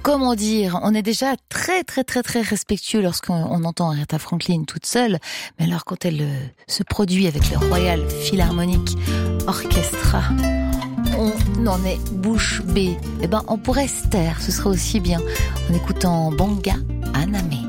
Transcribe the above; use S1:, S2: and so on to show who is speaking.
S1: Comment dire, on est déjà très respectueux lorsqu'on entend Aretha Franklin toute seule, mais alors quand elle se produit avec le Royal Philharmonic Orchestra, on en est bouche bée. Eh ben, on pourrait se taire, ce serait aussi bien, en écoutant Banga Aname.